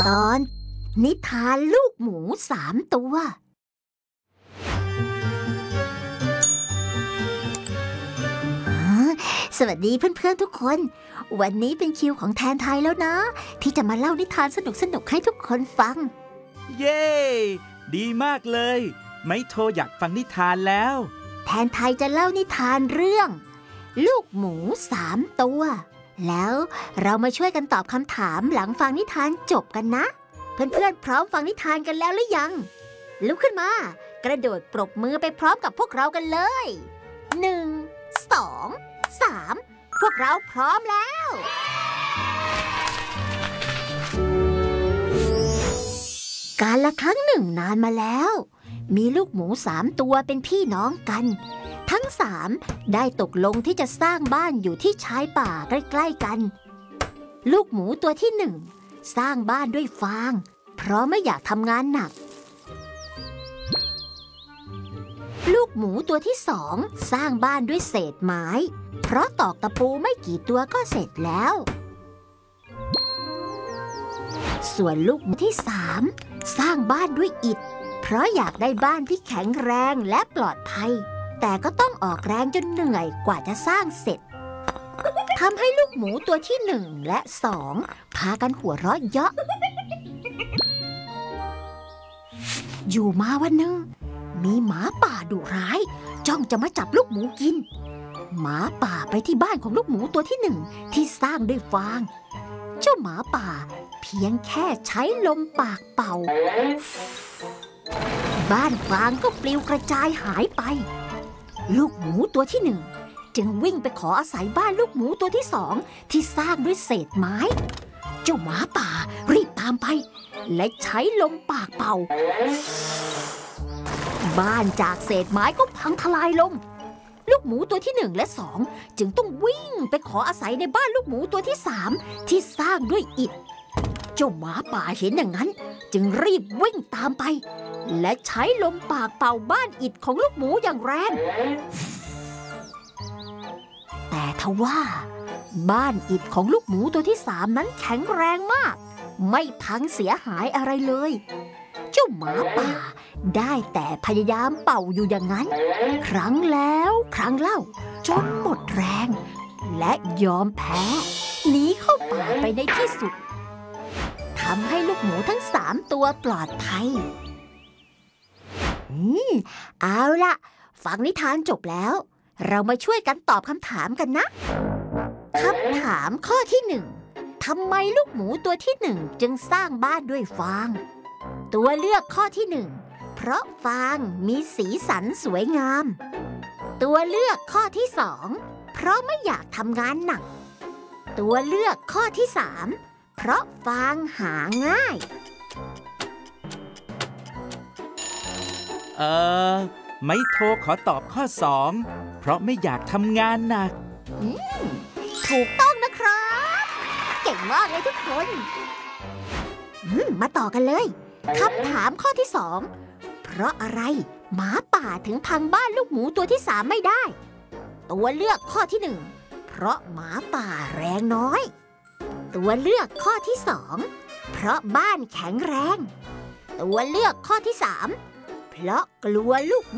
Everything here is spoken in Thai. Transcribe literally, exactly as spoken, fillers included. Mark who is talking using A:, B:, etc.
A: ตอนนิทานลูกหมูสามตัวสวัสดีเพื่อนๆทุกคนวันนี้เป็นคิวของแทนไทยแล้วนะที่จะมาเล่านิทานสนุกๆให้ทุกคนฟัง
B: เย้ดีมากเลยไมโทอยากฟังนิทานแล้ว
A: แทนไทยจะเล่านิทานเรื่องลูกหมูสามตัวแล้วเรามาช่วยกันตอบคำถามหลังฟังนิทานจบกันนะเพื่อนๆพร้อมฟังนิทานกันแล้วหรือยังลุกขึ้นมากระโดดปรบมือไปพร้อมกับพวกเรากันเลยหนึ่ง สอง สามพวกเราพร้อมแล้วกาลครั้งหนึ่งนานมาแล้วมีลูกหมูสามตัวเป็นพี่น้องกันทั้งสามได้ตกลงที่จะสร้างบ้านอยู่ที่ชายป่าใกล้ๆกันลูกหมูตัวที่หนึ่งสร้างบ้านด้วยฟางเพราะไม่อยากทำงานหนักลูกหมูตัวที่สองสร้างบ้านด้วยเศษไม้เพราะตอกตะปูไม่กี่ตัวก็เสร็จแล้วส่วนลูกหมูที่สามสร้างบ้านด้วยอิฐเพราะอยากได้บ้านที่แข็งแรงและปลอดภัยแต่ก็ต้องออกแรงจนเหนื่อยกว่าจะสร้างเสร็จทำให้ลูกหมูตัวที่หนึ่งและสองพากันหัวเราะเยาะอยู่มาวันหนึ่งมีหมาป่าดุร้ายจ้องจะมาจับลูกหมูกินหมาป่าไปที่บ้านของลูกหมูตัวที่หนึ่งที่สร้างด้วยฟางเจ้าหมาป่าเพียงแค่ใช้ลมปากเป่าบ้านฟางก็ปลิวกระจายหายไปลูกหมูตัวที่หนึ่งจึงวิ่งไปขออาศัยบ้านลูกหมูตัวที่สองที่สร้างด้วยเศษไม้เจ้าหมาป่ารีบตามไปและใช้ลมปากเป่าบ้านจากเศษไม้ก็พังทลายลงลูกหมูตัวที่หนึ่งและสองจึงต้องวิ่งไปขออาศัยในบ้านลูกหมูตัวที่สามที่สร้างด้วยอิฐเจ้าหมาป่าเห็นอย่างนั้นจึงรีบวิ่งตามไปและใช้ลมปากเป่าบ้านอิฐของลูกหมูอย่างแรงแต่ทว่าบ้านอิฐของลูกหมูตัวที่สามนั้นแข็งแรงมากไม่พังเสียหายอะไรเลยเจ้าหมาป่าได้แต่พยายามเป่าอยู่อย่างนั้นครั้งแล้วครั้งเล่าจนหมดแรงและยอมแพ้หนีเข้าป่าไปในที่สุดทำให้ลูกหมูทั้งสามตัวปลอดภัยอืมเอาล่ะฟังนิทานจบแล้วเรามาช่วยกันตอบคำถามกันนะคำถามข้อที่หนึ่งทำไมลูกหมูตัวที่หนึ่งจึงสร้างบ้านด้วยฟางตัวเลือกข้อที่หนึ่งเพราะฟางมีสีสันสวยงามตัวเลือกข้อที่สองเพราะไม่อยากทำงานหนักตัวเลือกข้อที่สามเพราะฟางหาง่าย
B: เออไมโทขอตอบข้อสองเพราะไม่อยากทำงานหนัก
A: ถูกต้องนะครับเก่งมากเลยทุกคนมาต่อกันเลยคำถามข้อที่สองเพราะอะไรหมาป่าถึงพังบ้านลูกหมูตัวที่สามไม่ได้ตัวเลือกข้อที่หนึ่งเพราะหมาป่าแรงน้อยตัวเลือกข้อที่สองเพราะบ้านแข็งแรงตัวเลือกข้อที่สามเพราะกลัวลูก